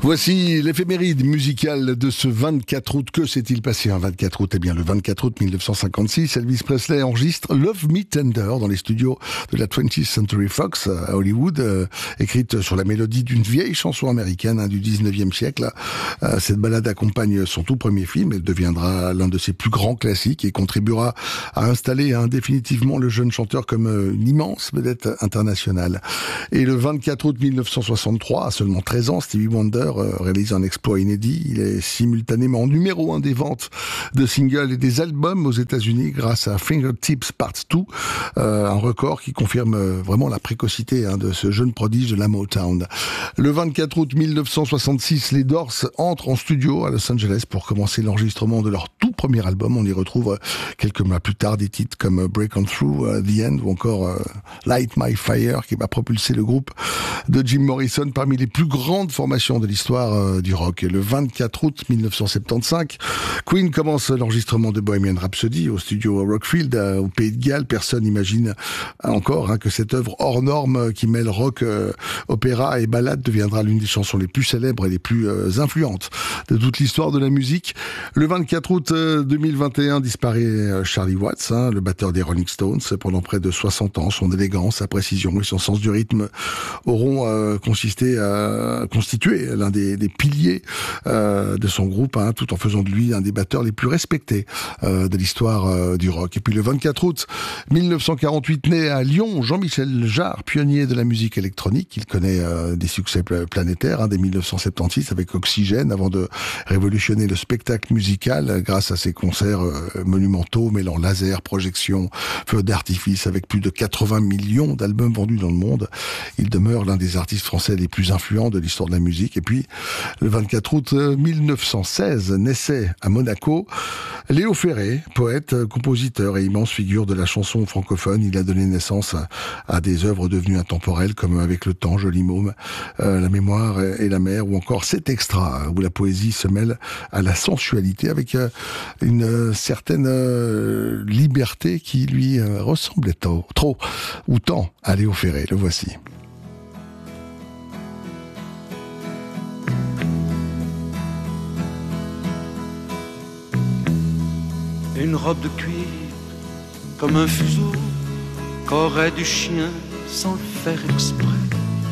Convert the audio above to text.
Voici l'éphéméride musicale de ce 24 août. Que s'est-il passé un 24 août? Eh bien, le 24 août 1956, Elvis Presley enregistre Love Me Tender dans les studios de la 20th Century Fox à Hollywood, écrite sur la mélodie d'une vieille chanson américaine du 19e siècle. Cette ballade accompagne son tout premier film. Elle deviendra l'un de ses plus grands classiques et contribuera à installer définitivement le jeune chanteur comme une immense vedette internationale. Et le 24 août 1963, à seulement 13 ans, Stevie Wonder réalise un exploit inédit. Il est simultanément numéro 1 des ventes de singles et des albums aux États-Unis grâce à Fingertips Part 2, un record qui confirme vraiment la précocité de ce jeune prodige de la Motown. Le 24 août 1966, les Doors entrent en studio à Los Angeles pour commencer l'enregistrement de leur tout premier album. On y retrouve quelques mois plus tard des titres comme Break On Through, The End ou encore Light My Fire, qui va propulser le groupe de Jim Morrison parmi les plus grandes formations de l'histoire du rock. Et le 24 août 1975, Queen commence l'enregistrement de Bohemian Rhapsody au studio Rockfield au Pays de Galles. Personne n'imagine encore que cette œuvre hors norme qui mêle rock, opéra et ballade deviendra l'une des chansons les plus célèbres et les plus influentes de toute l'histoire de la musique. Le 24 août 2021 disparaît Charlie Watts, le batteur des Rolling Stones. Pendant près de 60 ans, son élégance, sa précision et son sens du rythme auront constitué l'un des piliers de son groupe, tout en faisant de lui un des batteurs les plus respectés de l'histoire du rock. Et puis le 24 août 1948, naît à Lyon Jean-Michel Jarre, pionnier de la musique électronique. Il connaît des succès planétaires dès 1976 avec Oxygène, avant de révolutionner le spectacle musical grâce à ses concerts monumentaux mêlant laser, projection, feux d'artifice. Avec plus de 80 millions d'albums vendus dans le monde, il demeure l'un des artistes français les plus influents de l'histoire de la musique. Et puis, le 24 août 1916, naissait à Monaco Léo Ferré, poète, compositeur et immense figure de la chanson francophone. Il a donné naissance à des œuvres devenues intemporelles comme Avec le temps, Joli môme, La mémoire et la mer, ou encore Cet extra, où la poésie se mêle à la sensualité avec une certaine liberté qui lui ressemblait trop ou tant à Léo Ferré. Le voici. Une robe de cuir comme un fuseau qu'aurait du chien sans le faire exprès.